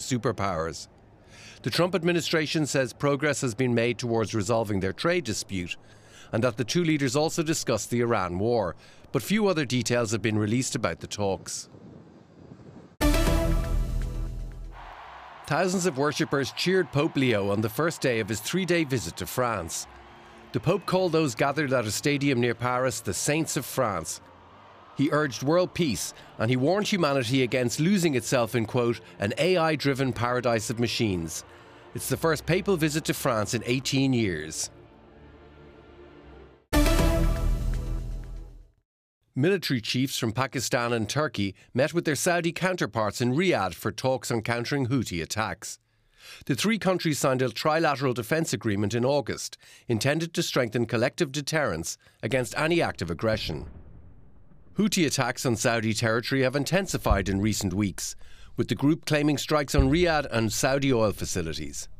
superpowers. The Trump administration says progress has been made towards resolving their trade dispute, and that the two leaders also discussed the Iran war, but few other details have been released about the talks. Thousands of worshippers cheered Pope Leo on the first day of his 3-day visit to France. The Pope called those gathered at a stadium near Paris the Saints of France. He urged world peace, and he warned humanity against losing itself in, quote, an AI-driven paradise of machines. It's the first papal visit to France in 18 years. Military chiefs from Pakistan and Turkey met with their Saudi counterparts in Riyadh for talks on countering Houthi attacks. The three countries signed a trilateral defence agreement in August, intended to strengthen collective deterrence against any act of aggression. Houthi attacks on Saudi territory have intensified in recent weeks, with the group claiming strikes on Riyadh and Saudi oil facilities.